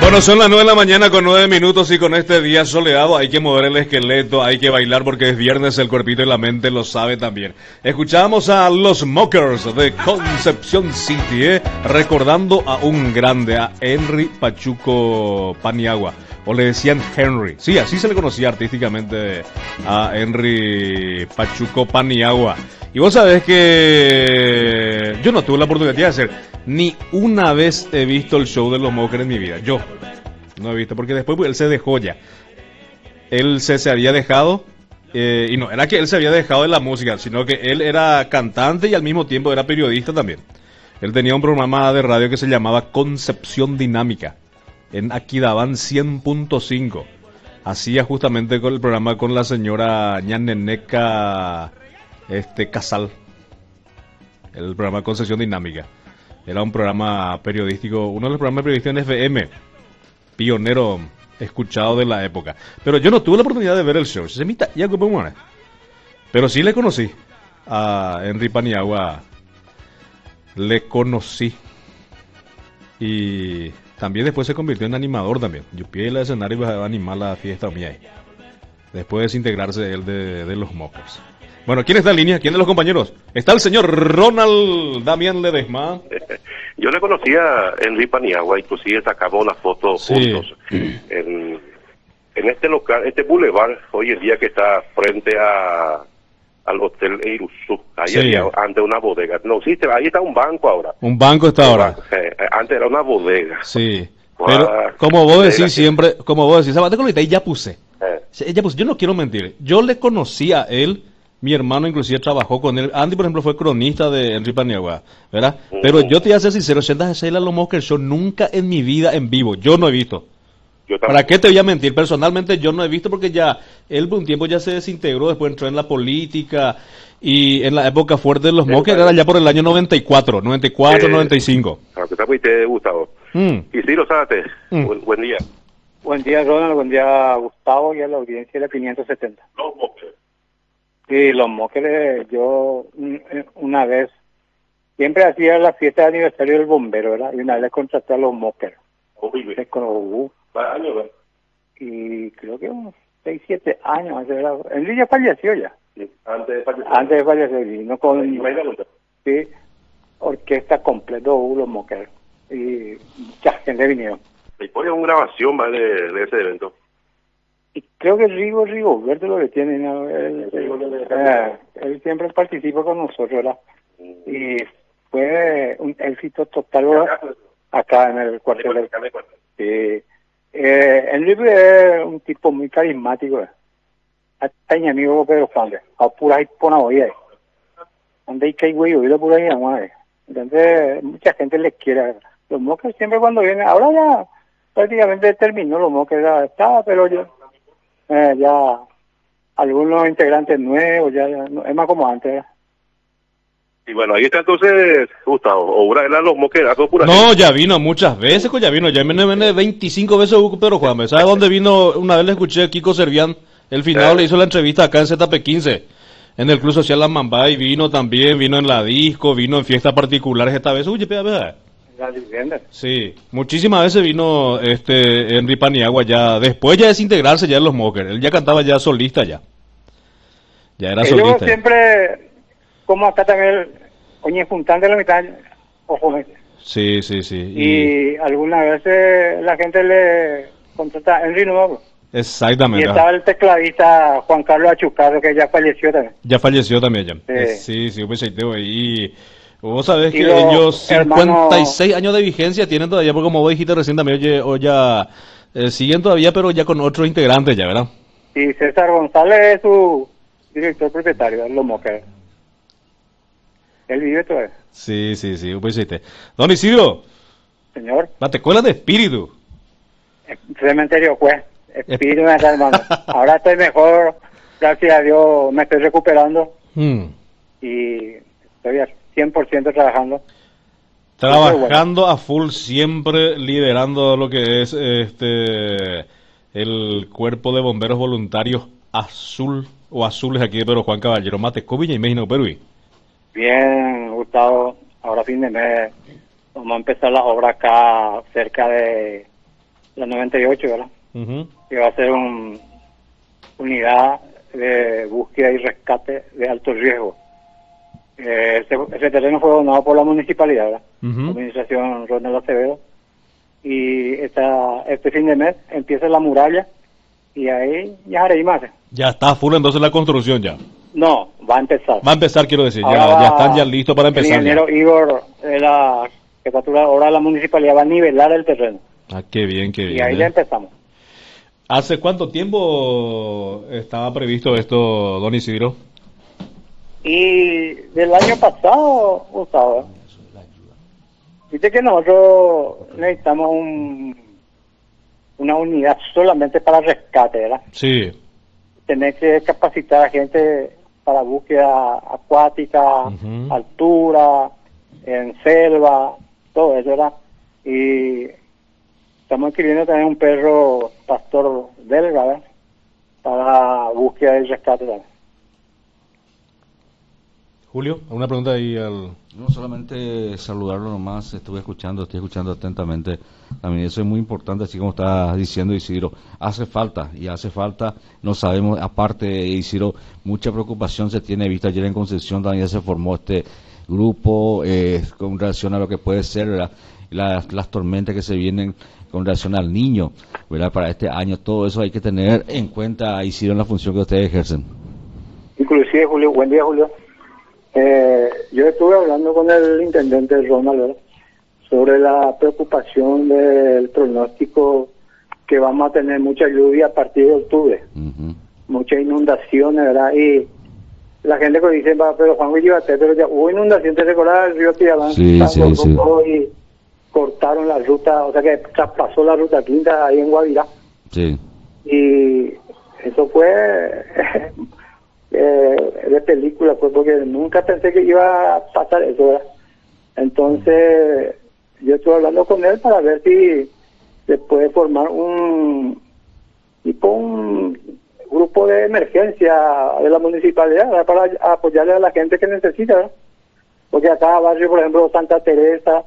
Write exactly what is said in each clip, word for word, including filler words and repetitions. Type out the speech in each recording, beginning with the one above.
Bueno, son las nueve de la mañana con nueve minutos y con este día soleado hay que mover el esqueleto, hay que bailar porque es viernes, el cuerpito y la mente lo sabe también. Escuchamos a los Mockers de Concepción City, ¿eh? Recordando a un grande, a Henry Pachuco Paniagua, o le decían Henry. Sí, así se le conocía artísticamente a Henry Pachuco Paniagua. Y vos sabés que yo no tuve la oportunidad de hacer, ni una vez he visto el show de los Mockers en mi vida. Yo no he visto, porque después pues, él se dejó ya. Él se, se había dejado, eh, y no era que él se había dejado de la música, sino que él era cantante y al mismo tiempo era periodista también. Él tenía un programa de radio que se llamaba Concepción Dinámica, en Aquidaban cien punto cinco. Hacía justamente con el programa con la señora Ñaneneca este, Casal, el programa Concepción Dinámica. Era un programa periodístico, uno de los programas periodísticos en F M, pionero escuchado de la época. Pero yo no tuve la oportunidad de ver el show. Pero sí le conocí a Henry Paniagua. Le conocí. Y también después se convirtió en animador también. Yo pide el escenario y iba a animar la fiesta mía ahí. Después de desintegrarse él de, de los Mockers. Bueno, ¿quién está en línea? ¿Quién de los compañeros? Está el señor Ronald Damián Ledesma. Yo le conocía a Henry Paniagua, inclusive sacamos una foto sí. juntos en, en este local, este boulevard, hoy en día que está frente a al Hotel Eiruzú, ahí sí. había antes una bodega. No existe, ahí está un banco ahora. Un banco está ahora. Eh, antes era una bodega. Sí. Pero como vos decís siempre, como vos decís, ¿sabes? Con ya puse. Eh. Ya puse. Yo no quiero mentir. Yo le conocí a él. Mi hermano inclusive trabajó con él. Andy, por ejemplo, fue cronista de Henry Paniagua, ¿verdad? Uh-huh. Pero yo te voy a ser sincero, ochenta y seis la Los Mockers yo nunca en mi vida en vivo, yo no he visto. Yo ¿Para qué te voy a mentir? Personalmente yo no he visto porque ya, él por un tiempo ya se desintegró, después entró en la política y en la época fuerte de Los Mockers era ya por el año noventa y cuatro, noventa y cuatro, eh, noventa y cinco. Aunque está muy te Gustavo. Mm. Y sí, lo sabes. Mm. Buen, buen día. Buen día, Ronald, buen día, Gustavo, y a la audiencia de la quinientos setenta. Los Mockers. Sí, los Mockers, yo una vez, siempre hacía la fiesta de aniversario del bombero, ¿verdad? Y una vez contraté a los Mockers. Horrible. Con años, ¿verdad? Y creo que unos seis, siete años. Él ya falleció ya. Sí, antes de fallecer. Antes de fallecer, vino con... Sí, orquesta completa, los Mockers. Y mucha gente vinieron. Y ponen una grabación más de, de ese evento. Y creo que Rigo, Rigo Verde lo que tiene, ¿no? Él, él, eh, él siempre participa con nosotros, ¿verdad? Y fue un éxito total, ¿verdad? Acá en el cuartel. del Sí. Eh, el libro es un tipo muy carismático, ¿verdad? Hasta mi amigo Pedro Juan, a pura ahí pone oír. Donde hay que ir, güey, oído por ahí, madre. Entonces, mucha gente les quiere. Los Mockers siempre cuando vienen, ahora ya prácticamente terminó los Mockers, ya estaba, pero yo... Eh, ya algunos integrantes nuevos, ya, ya no, es más como antes. ¿eh? Y bueno, ahí está entonces Gustavo, obra de los Mockers. No, ya vino muchas veces, ya vino, ya viene, viene veinticinco veces Pedro Juan. ¿Sabes dónde vino? Una vez le escuché a Kiko Servián, el final eh. le hizo la entrevista acá en Z P quince, en el Club Social La Mambay, vino también, vino en la disco, vino en fiestas particulares esta vez. Uy, peda, peda. Sí, muchísimas veces vino este Henry Paniagua ya, después ya desintegrarse ya en los Mockers, él ya cantaba ya solista ya, ya era Ellos solista. siempre, como acá también, oye, juntando la mitad, ojo. Sí, sí, sí. Y, y algunas veces la gente le contrata a Henry Nuevo. Exactamente. Y estaba el tecladista Juan Carlos Achucardo, que ya falleció también. Ya falleció también ya. Sí, sí, sí, pues y... Vos sabés que ellos cincuenta y seis hermano... años de vigencia tienen todavía, porque como vos dijiste recién también, oye, o ya eh, siguen todavía, pero ya con otros integrantes ya, ¿verdad? Y César González es su director propietario de Los Mockers. Él vive todavía. Sí, sí, sí, pues hiciste. Don Isidro. Señor. La tecuela de espíritu. Cementerio, pues. Espíritu, me está, hermano. Ahora estoy mejor, gracias a Dios, me estoy recuperando. Hmm. Y estoy así. cien por ciento trabajando. Trabajando bueno. a full, siempre liderando lo que es este el cuerpo de bomberos voluntarios azul o azules aquí de Pedro Juan Caballero, Mate Coviña y México Perú. Bien, Gustavo, ahora fin de mes vamos a empezar la obra acá cerca de la noventa y ocho, ¿verdad? Uh-huh. Que va a ser una unidad de búsqueda y rescate de alto riesgo. Eh, ese, ese terreno fue donado por la municipalidad, ¿verdad? Uh-huh. La administración Ronald Acevedo. Y esta, este fin de mes empieza la muralla y ahí ya haré más. Ya está full entonces la construcción ya. No, va a empezar. Va a empezar, quiero decir, Ahora ya, va, ya están ya listos para empezar. El ingeniero ya. Igor de la jefatura ahora la municipalidad va a nivelar el terreno. Ah, qué bien, qué bien. Y ahí ¿eh? ya empezamos. ¿Hace cuánto tiempo estaba previsto esto, don Isidro? Y del año pasado, Gustavo, dice que nosotros necesitamos un, una unidad solamente para rescate, ¿verdad? Sí. Tener que capacitar a gente para búsqueda acuática, Uh-huh. altura, en selva, todo eso, ¿verdad? Y estamos adquiriendo también un perro pastor belga, ¿verdad? Para búsqueda y rescate también. Julio, ¿alguna pregunta ahí al...? No, solamente saludarlo nomás, estuve escuchando, estoy escuchando atentamente, también eso es muy importante, así como está diciendo Isidro, hace falta, y hace falta, no sabemos, aparte Isidro, mucha preocupación se tiene vista, ayer en Concepción también se formó este grupo eh, con relación a lo que puede ser la, las, las tormentas que se vienen con relación al niño, ¿verdad? Para este año, todo eso hay que tener en cuenta, Isidro, en la función que ustedes ejercen. Inclusive, Julio, buen día, Julio. Eh, yo estuve hablando con el intendente Ronald, ¿verdad?, sobre la preocupación del pronóstico que vamos a tener mucha lluvia a partir de octubre, Uh-huh. muchas inundaciones, ¿verdad? Y la gente que dice, va, pero Juan Guillibate, pero ya hubo inundación, te recordás el río Tiabán, Sí, sí, sí. y cortaron la ruta, o sea que traspasó la ruta quinta ahí en Guavirá. Sí. Y eso fue eh, de película, pues, porque nunca pensé que iba a pasar eso, ¿verdad? Entonces yo estuve hablando con él para ver si se puede formar un tipo un grupo de emergencia de la municipalidad, ¿verdad?, para apoyarle a la gente que necesita, ¿verdad? Porque acá barrio, por ejemplo, Santa Teresa,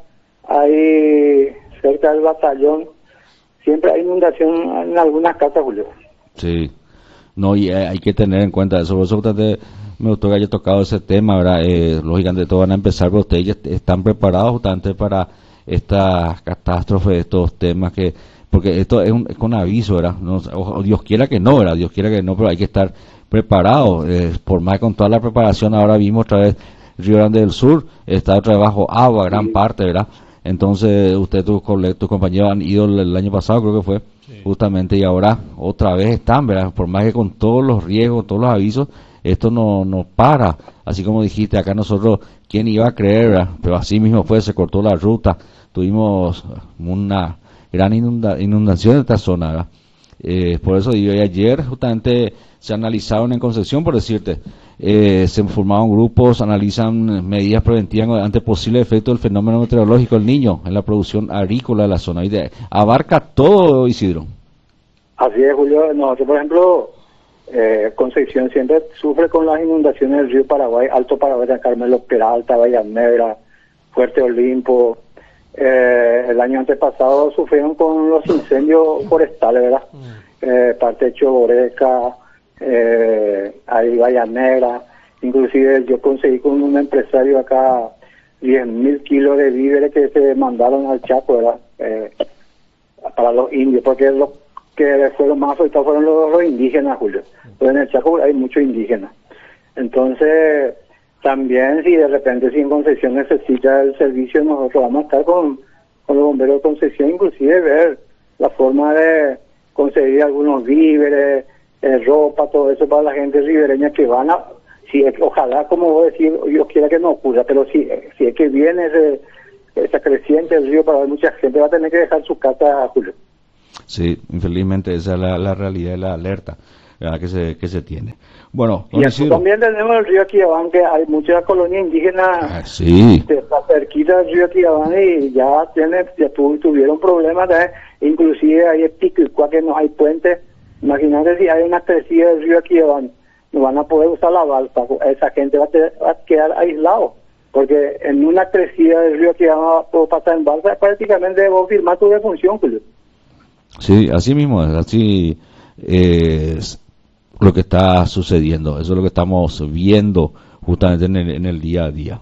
ahí cerca del batallón, siempre hay inundación en algunas casas, Julio. Sí, no, y hay, hay que tener en cuenta eso. Por eso usted, me gustó que haya tocado ese tema, ¿verdad? Eh, lógicamente todos van a empezar, pero ustedes ya están preparados justamente para estas catástrofes, estos temas que, porque esto es, un, es con aviso, ¿verdad? No, o, o Dios quiera que no, ¿verdad? Dios quiera que no, pero hay que estar preparados. Eh, por más que con toda la preparación, ahora vimos otra vez Río Grande del Sur, está otra vez bajo agua, gran Sí. parte, ¿verdad? Entonces, usted, tus tus compañeros han ido el, el año pasado, creo que fue, Sí. justamente, y ahora otra vez están, ¿verdad? Por más que con todos los riesgos, todos los avisos, esto no, no para. Así como dijiste, acá nosotros, ¿quién iba a creer, verdad? Pero así mismo fue, se cortó la ruta, tuvimos una gran inunda, inundación en esta zona, ¿verdad? Eh, por eso digo, y ayer justamente se analizaron en Concepción, por decirte, eh, se formaron grupos, analizan medidas preventivas ante posible efecto del fenómeno meteorológico del Niño en la producción agrícola de la zona. Y de, abarca todo, Isidro. Así es, Julio. Nosotros, por ejemplo, eh, Concepción siempre sufre con las inundaciones del río Paraguay, Alto Paraguay, San Carmelo, Peralta, Bahía Negra, Fuerte Olimpo. Eh, el año antepasado sufrieron con los incendios forestales, ¿verdad? Eh, parte de Choboreca, eh, ahí Bahía Negra. Inclusive yo conseguí con un empresario acá diez mil kilos de víveres que se mandaron al Chaco, ¿verdad? Eh, para los indios, porque los que fueron más afectados fueron los, los indígenas, Julio. Pues en el Chaco hay muchos indígenas. Entonces, también si de repente si en Concepción necesita el servicio, nosotros vamos a estar con, con los bomberos de Concepción, inclusive ver la forma de conseguir algunos víveres, eh, ropa, todo eso para la gente ribereña que van a, si es, ojalá, como vos decís, Dios quiera que no ocurra, pero si, si es que viene ese, esa creciente del río para mucha gente va a tener que dejar su casa, Julio. Sí, infelizmente esa es la, la realidad de la alerta, ¿verdad? que se que se tiene. Bueno, Y aquí también tenemos el río Quillabán, que hay muchas colonias indígenas ah, sí. que está cerquita del río Quillabán y ya tiene ya tu, tuvieron problemas también. Inclusive hay Piquicua, que no hay puentes. Imagínate si hay una crecida del río Quillabán, no van a poder usar la balsa, esa gente va a, tener, va a quedar aislado, porque en una crecida del río Quillabán puedo pasar en balsa, prácticamente debo firmar tu defunción, Julio. Sí, así mismo es, así es lo que está sucediendo, eso es lo que estamos viendo justamente en el, en el día a día.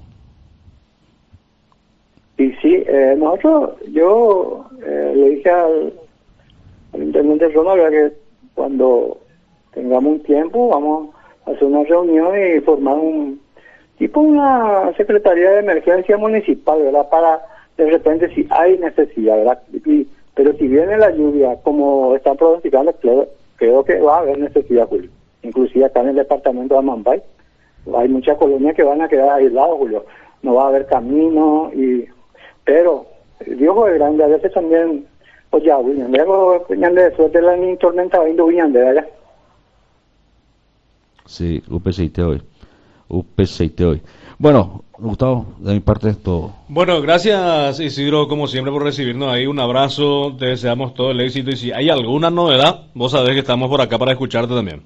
Y sí, eh, nosotros, yo eh, le dije al, al intendente Roma, ¿verdad?, que cuando tengamos un tiempo vamos a hacer una reunión y formar un tipo una secretaría de emergencia municipal, ¿verdad?, para de repente si hay necesidad, ¿verdad? Y, pero si viene la lluvia, como están pronosticando, creo, creo que va a haber necesidad, Julio. Inclusive acá en el departamento de Amambay hay muchas colonias que van a quedar aisladas, Julio. No va a haber camino, y pero Dios es grande, a veces también, pues ya, William, luego de suerte la ni tormenta va indo William, de allá. Sí, U P C I T hoy. U P C I T hoy. Bueno, Gustavo, de mi parte es todo. Bueno, gracias Isidro, como siempre, por recibirnos ahí. Un abrazo, te deseamos todo el éxito. Y si hay alguna novedad, vos sabés que estamos por acá para escucharte también.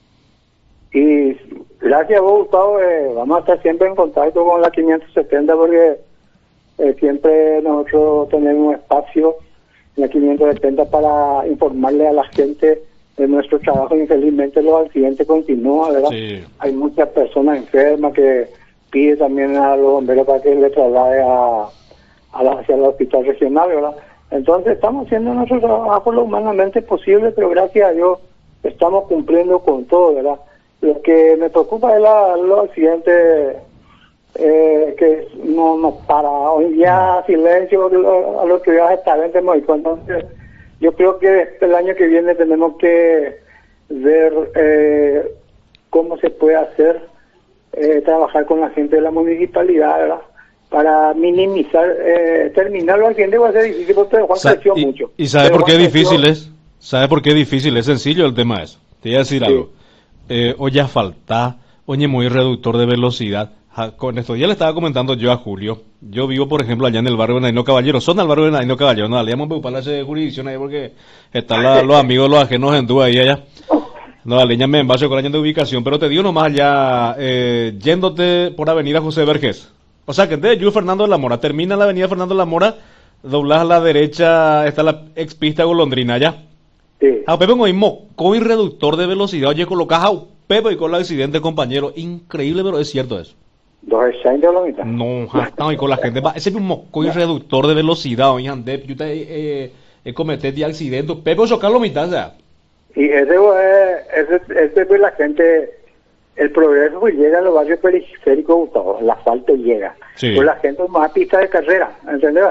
Y gracias a vos, Gustavo, eh, vamos a estar siempre en contacto con la quinientos setenta porque eh, siempre nosotros tenemos un espacio en la quinientos setenta para informarle a la gente de nuestro trabajo. Infelizmente los accidentes continúan, ¿verdad? Sí. Hay muchas personas enfermas que piden también a los bomberos para que le traslade a, a la, hacia el hospital regional, ¿verdad? Entonces estamos haciendo nuestro trabajo lo humanamente posible, pero gracias a Dios estamos cumpliendo con todo, ¿verdad? Lo que me preocupa es la, los accidentes eh, que no nos para. Hoy día silencio a los que viajan talento. Entonces yo creo que el año que viene tenemos que ver eh, cómo se puede hacer, eh, trabajar con la gente de la municipalidad, ¿verdad?, para minimizar, eh, terminar los accidentes. Va a ser difícil porque Juan Sa creció y, mucho. ¿Y sabe Pero por qué Juan es difícil? creció... Es ¿Sabe por qué es difícil? Es sencillo el tema es. Te voy a decir Sí. algo. Eh, oye, falta, oye, muy reductor de velocidad. Ja, con esto ya le estaba comentando yo a Julio. Yo vivo, por ejemplo, allá en el barrio de Naino Caballero. Son del barrio de Naino Caballero. No, le llamo a ocupar la jurisdicción ahí porque están la, los amigos, los ajenos en duda ahí allá. No, la leña me envaso con años de ubicación. Pero te digo nomás allá, eh, yéndote por avenida José Vergés. O sea que de Yu Fernando de la Mora, termina la avenida Fernando de la Mora, doblas a la derecha, está la ex pista Golondrina allá. Sí. A Pepe mismo, con reductor de velocidad, oye, colocas a Pepe y con el accidente, compañero. Increíble, pero es cierto eso. Dos accidentes a la mitad. No, hasta y con la gente va. Ese mismo con reductor de velocidad, oye, ande, yo te eh, eh, cometí de accidente. Pepe chocar la mitad, o sea. Y ese es, ese, ese pues la gente, el progreso pues llega a los barrios periféricos, Gustavo, el asfalto llega. Sí. Pues la gente más pista de carrera, ¿entendés?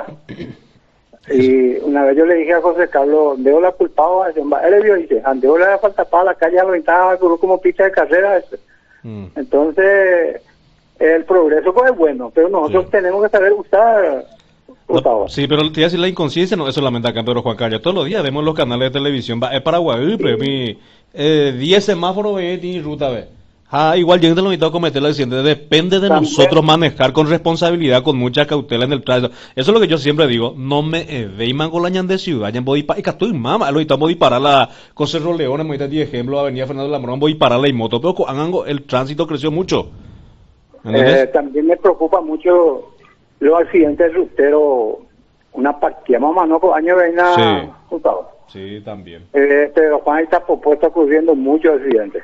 Y una vez yo le dije a José Carlos, ¿debo la culpado? Él le vio y dice, andeo le falta para la calle a la mitad como pista de carrera. Ese. Mm. Entonces, el progreso pues es bueno, pero nosotros sí. tenemos que saber usar. No, sí, pero te voy a decir, la inconsciencia no es solamente acá en Pedro Juan Carlos. Todos los días vemos los canales de televisión. Va, es Paraguay, pero mi eh, diez semáforos ve y ruta ve. Ah, igual yo no necesito cometer el accidente. Depende de También. nosotros manejar con responsabilidad, con mucha cautela en el tránsito. Eso es lo que yo siempre digo. No me veiman con la ñan de ciudad. Ya voy para. Y que estoy mama. Lo estamos para la Cerro León. Me dice ejemplo, Avenida Fernando Lamorón. Voy para la y moto. Pero el tránsito creció mucho. Eh, también me preocupa mucho los accidentes ruteros. Una partida más no por año de sí. sí, también. Eh, pero Juan está propuesta ocurriendo muchos accidentes.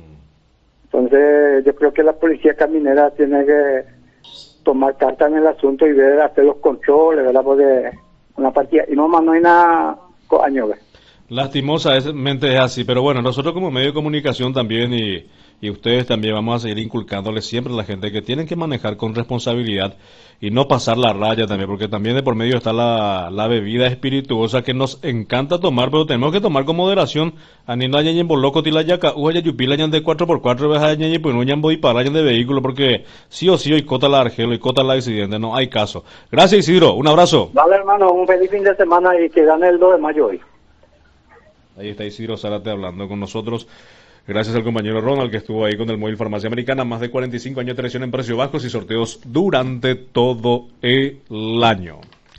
Entonces yo creo que la policía caminera tiene que tomar carta en el asunto y ver, hacer los controles, ¿verdad? Porque una partida, y no más no hay nada con años, ¿verdad? Lastimosamente es así, pero bueno, nosotros como medio de comunicación también y, y ustedes también vamos a seguir inculcándoles siempre a la gente que tienen que manejar con responsabilidad y no pasar la raya también, porque también de por medio está la, la bebida espirituosa que nos encanta tomar, pero tenemos que tomar con moderación. Ani no hayan loco tila yaca, uja yupila yan de cuatro por cuatro veces añan y pues no yan voy para de vehículo, porque sí o sí hoy cota la argelo y cota la accidente, no hay caso. Gracias Isidro, un abrazo. Vale hermano, un feliz fin de semana y que gane el dos de mayo hoy. Ahí está Isidro Zárate hablando con nosotros. Gracias al compañero Ronald que estuvo ahí con el móvil Farmacia Americana. Más de cuarenta y cinco años de tradición en precios bajos y sorteos durante todo el año.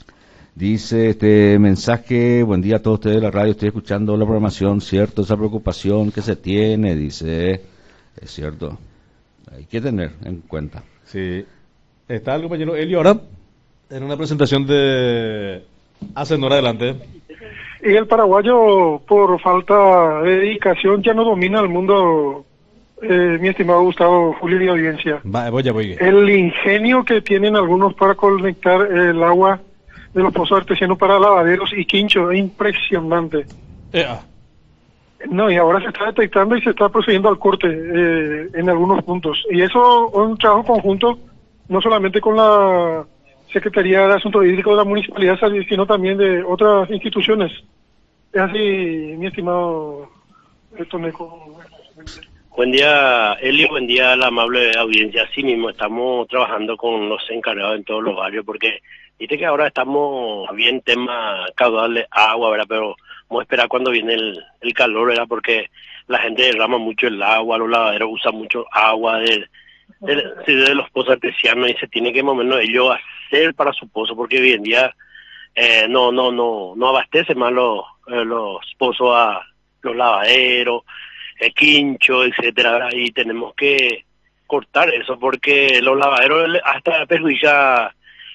Dice este mensaje, buen día a todos ustedes de la radio, estoy escuchando la programación, cierto, esa preocupación que se tiene, dice, es cierto, hay que tener en cuenta. Sí, está el compañero Elio ahora en una presentación de Hacendor, adelante. Y el paraguayo, por falta de dedicación, ya no domina el mundo, eh, mi estimado Gustavo, Julio y audiencia. Va, voy, ya voy. El ingenio que tienen algunos para conectar el agua de los pozos artesianos para lavaderos y quinchos es impresionante. Eh, ah. No, y ahora se está detectando y se está procediendo al corte eh, en algunos puntos. Y eso es un trabajo conjunto, no solamente con la Secretaría de Asuntos Hídricos de la Municipalidad, sino también de otras instituciones. Es así, mi estimado Toneco. Buen día, Eli, buen día a la amable audiencia. Así mismo estamos trabajando con los encargados en todos los barrios, porque viste que ahora estamos bien tema caudal de agua, ¿verdad? Pero vamos a esperar cuando viene el, el calor, ¿verdad? Porque la gente derrama mucho el agua, los lavaderos usan mucho agua de, de, de, de los pozos artesianos y se tiene que más o menos ellos hacer para su pozo, porque hoy en día eh, no no no no abastece más los, eh, los pozos a los lavaderos, el quincho, etcétera, ¿verdad? Y tenemos que cortar eso porque los lavaderos hasta perjudican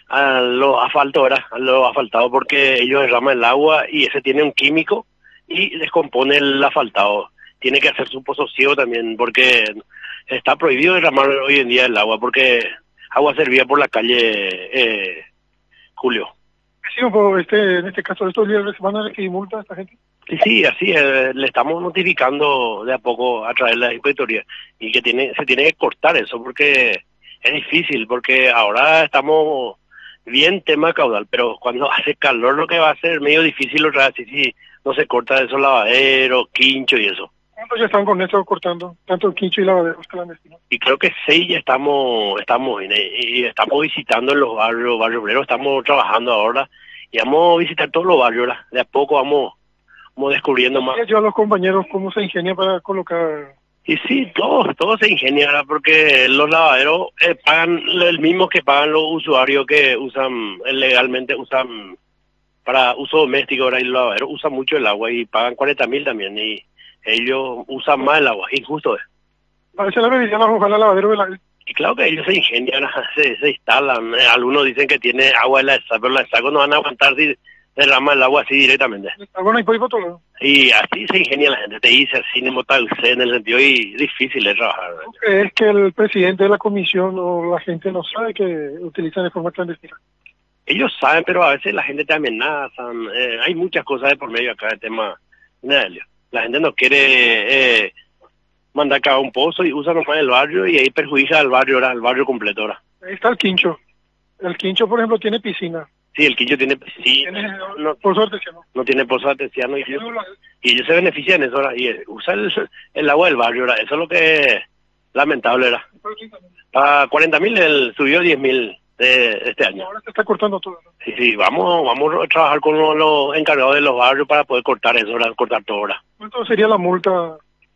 a los asfaltos, ¿verdad? A los asfaltados, porque ellos derraman el agua y ese tiene un químico y descompone el asfaltado. Tiene que hacer su pozo ciego también, porque está prohibido derramar hoy en día el agua, porque agua servida por la calle, eh, Julio. Sí, pues este, en este caso, estos días se van a recibir multa a esta gente. Sí, sí, así eh, le estamos notificando de a poco a través de la inspectoría y que tiene se tiene que cortar eso porque es difícil, porque ahora estamos bien tema caudal, pero cuando hace calor lo que va a ser medio difícil otra vez, si sí, no se corta esos lavaderos, quincho y eso. ¿Cuántos ya están con eso cortando? Tanto el quincho y lavaderos clandestinos. Y creo que seis ya estamos, estamos en, y estamos visitando en los barrios, barrios obreros, estamos trabajando ahora y vamos a visitar todos los barrios, ¿verdad? De a poco vamos, vamos descubriendo más. Yo a los compañeros cómo se ingenia para colocar. Y sí, todos, todos se ingenian, ¿verdad? Porque los lavaderos eh, pagan el mismo que pagan los usuarios que usan, eh, legalmente usan para uso doméstico, ¿verdad? Y los lavaderos usan mucho el agua y pagan cuarenta mil también, y ellos usan más el agua, injusto es. Parece la medida la ojalá lavadero de la... Y claro que ellos se ingenian, se, se instalan, eh, algunos dicen que tiene agua en la esa, pero la esa no van a aguantar si derrama el agua así directamente. Bueno, y por ahí por todo lado. Y así se ingenia la gente, te dice así, en el sentido, y difícil de trabajar. Es que el presidente de la comisión o la gente no sabe que utilizan de forma clandestina. Ellos saben, pero a veces la gente te amenazan, eh, hay muchas cosas de por medio acá del tema. La gente no quiere eh, mandar cada un pozo y usa nomás el barrio y ahí perjudica al barrio, ¿verdad? Al barrio completo, ¿verdad? Ahí está el quincho. El quincho, por ejemplo, tiene piscina. Sí, el quincho tiene piscina. ¿Tiene no, pozo artesiano? No tiene pozo artesiano y ellos, y ellos se benefician de eso, ¿verdad? Y usa el, el agua del barrio, ¿verdad? Eso es lo que es lamentable, ¿verdad? A cuarenta mil él subió diez mil de este año. Ahora se está cortando todo, ¿no? Sí, sí, vamos, vamos a trabajar con los, los encargados de los barrios para poder cortar eso, ¿verdad? Cortar todo, ¿verdad? ¿Cuánto sería la multa?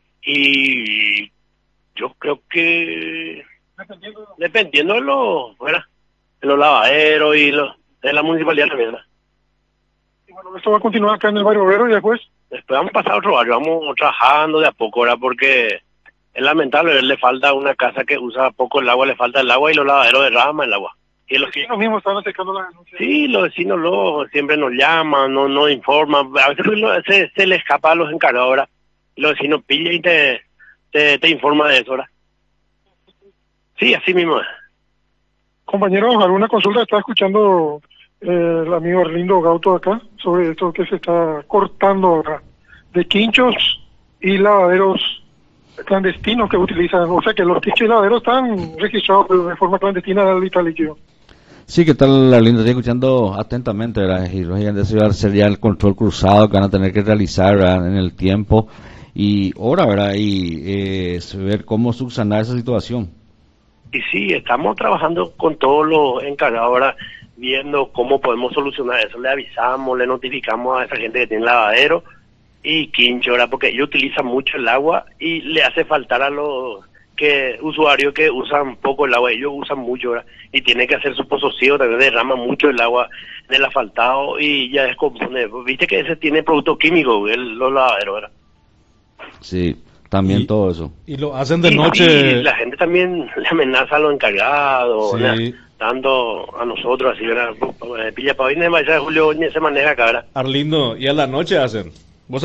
Y yo creo que Dependiendo, dependiendo de los, ¿verdad? De los lavaderos y los de la municipalidad también, ¿verdad? y bueno, esto va a continuar acá en el barrio obrero y después. Después vamos a pasar a otro barrio, vamos trabajando de a poco, ¿verdad? Porque es lamentable, le falta una casa que usa poco el agua, le falta el agua y los lavaderos derraman el agua. Y los que... mismos están acercando la denuncia. Sí, los vecinos lo, siempre nos llaman, no nos informan, a veces lo, se, se le escapa a los encargados, ¿verdad? Y los vecinos pillan y te, te, te informan de eso, ¿verdad? Sí, así mismo es. Compañeros, ¿alguna consulta? Está escuchando eh, el amigo Arlindo Gauto acá sobre esto que se está cortando ahora de quinchos y lavaderos clandestinos que utilizan, o sea que los quinchos y lavaderos están registrados de forma clandestina del Italiquio. Sí, ¿qué tal, Arlindo? Estoy escuchando atentamente, ¿verdad? Y lógicamente eso va a ser ya el control cruzado que van a tener que realizar, ¿verdad? En el tiempo y hora, ¿verdad? Y eh, ver cómo subsanar esa situación. Y sí, estamos trabajando con todos los encargados ahora, viendo cómo podemos solucionar eso. Le avisamos, le notificamos a esa gente que tiene lavadero y quincho, ¿verdad? Porque ellos utilizan mucho el agua y le hace faltar a los que usuarios que usan poco el agua. Ellos usan mucho, ¿verdad? Y tienen que hacer su pozo ciego, también derrama mucho el agua del asfaltado y ya descompone. Viste que ese tiene producto químico, el, los lavaderos, ¿verdad? Sí. También y, todo eso. Y lo hacen de y, noche. Y la gente también le amenaza a los encargados. Sí. tanto a nosotros, así, ¿verdad? Pilla Pavines, Julio se maneja acá, ¿verdad? Arlindo, ¿y a la noche hacen?